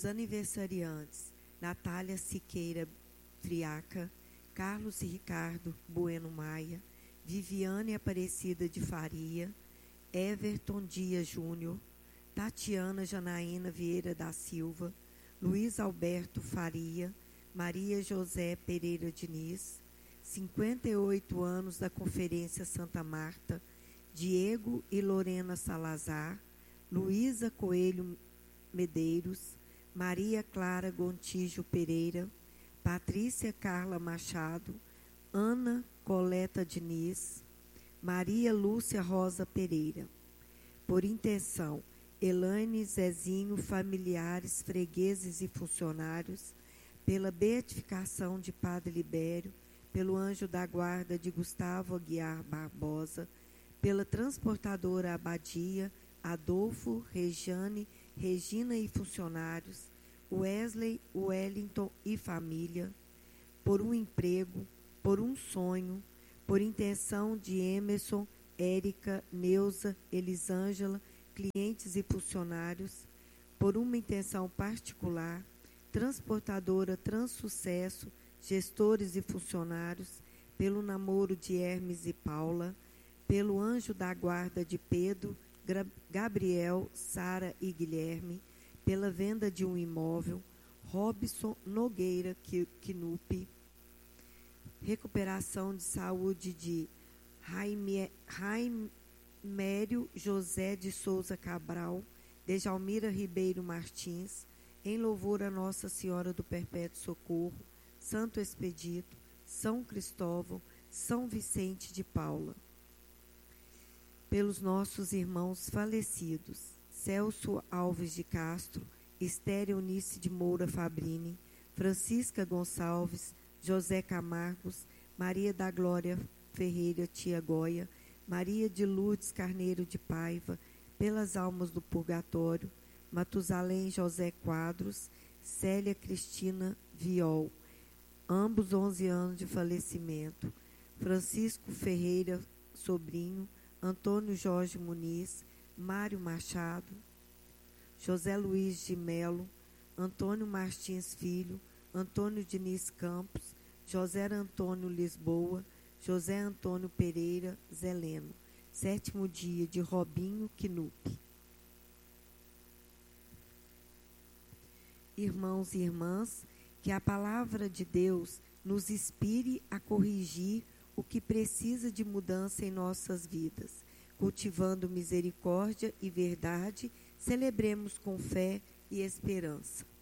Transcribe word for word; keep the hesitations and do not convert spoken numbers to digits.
Os aniversariantes: Natália Siqueira Friaca, Carlos Ricardo Bueno Maia, Viviane Aparecida de Faria, Everton Dias Júnior, Tatiana Janaína Vieira da Silva, Luiz Alberto Faria, Maria José Pereira Diniz, cinquenta e oito anos da Conferência Santa Marta, Diego e Lorena Salazar, Luísa Coelho Medeiros, Maria Clara Gontijo Pereira, Patrícia Carla Machado, Ana Coleta Diniz, Maria Lúcia Rosa Pereira. Por intenção: Elaine Zezinho, familiares, fregueses e funcionários, pela beatificação de Padre Libério, pelo anjo da guarda de Gustavo Aguiar Barbosa, pela transportadora Abadia, Adolfo, Rejane, Regina e funcionários, Wesley, Wellington e família, por um emprego, por um sonho, por intenção de Emerson, Érica, Neuza, Elisângela, clientes e funcionários, por uma intenção particular, transportadora Transsucesso, gestores e funcionários, pelo namoro de Hermes e Paula, pelo anjo da guarda de Pedro, Gabriel, Sara e Guilherme, pela venda de um imóvel, Robson Nogueira Knupp, recuperação de saúde de Raime, Raimério José de Souza Cabral, Dejalmira Ribeiro Martins, em louvor a Nossa Senhora do Perpétuo Socorro, Santo Expedito, São Cristóvão, São Vicente de Paula. Pelos nossos irmãos falecidos: Celso Alves de Castro, Esther Eunice de Moura Fabrini, Francisca Gonçalves, José Camargos, Maria da Glória Ferreira Tia Goia, Maria de Lourdes Carneiro de Paiva, pelas almas do purgatório, Matusalém José Quadros, Célia Cristina Viol, ambos onze anos de falecimento, Francisco Ferreira Sobrinho, Antônio Jorge Muniz, Mário Machado, José Luiz de Melo, Antônio Martins Filho, Antônio Diniz Campos, José Antônio Lisboa, José Antônio Pereira Zeleno. Sétimo dia de Robinho Knupp. Irmãos e irmãs, que a palavra de Deus nos inspire a corrigir o que precisa de mudança em nossas vidas. Cultivando misericórdia e verdade, celebremos com fé e esperança.